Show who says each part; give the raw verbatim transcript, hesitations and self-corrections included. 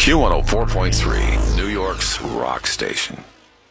Speaker 1: Q one oh four point three, New York's rock station.